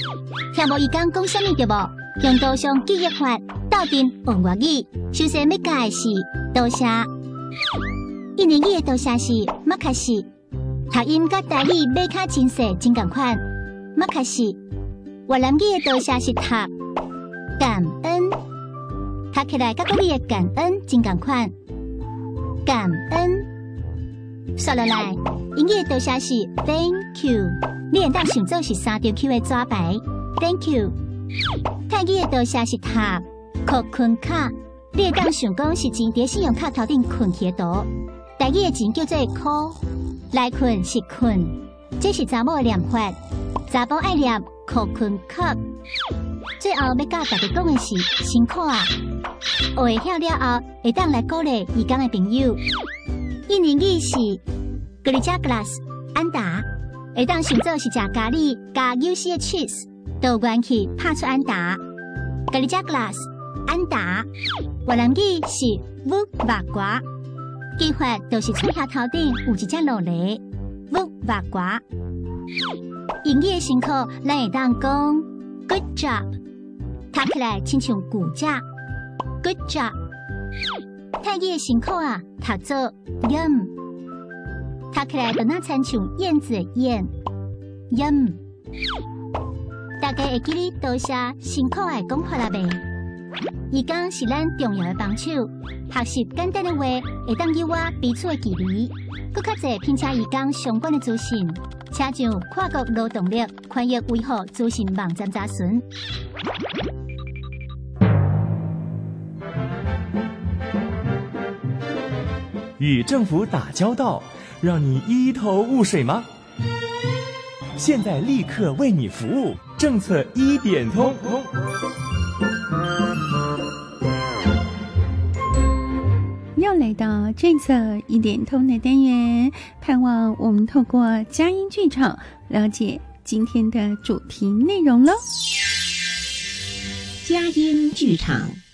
听无伊讲什么对无？用多项记忆法斗阵学外语。首先要教的是多谢。印尼语的多谢是马卡西，读音甲台语马卡真细真共款。马卡西。越南语的多谢是读感恩，读起来甲国语的感恩真共款。感恩。说落来，英语的多谢是 Thank you， 你会当想做是3条 Q 的纸牌 Thank you。泰语的多谢是读靠困卡，你会当想讲是钱伫信用卡头顶困去的图。台语的钱叫做靠，来困是困，这是查某的念法，查甫爱念靠困卡。最后要教大家讲的是辛苦啊，学会晓了后会当来鼓励义工的朋友。印尼语是 Kerja Keras 安达，会当想做是食咖喱加有丝的 cheese。到元气拍出安达，咖喱加 glass 安达。越南语是 vuốt và quá， 记法就是嘴下头顶有一只落雷 vuốt và quá。英语的辛苦，咱会当讲 good job， 读起来亲像骨架 good job。泰语的辛苦啊，读做 yum， 读起来就那亲像燕子的燕 yum。大家会记哩多谢辛苦的讲法啦呗。义工是咱重要的帮手，学习简单的话会当有我彼此的距离。更较侪拼车义工相关的资讯，请上跨国劳动力权益维护资讯网站查询。 与政府打交道，让你一头雾水吗？现在立刻为你服务，政策一点通。 又来到政策一点通的单元，盼望我们透过佳音剧场了解今天的主题内容喽。 佳音剧场。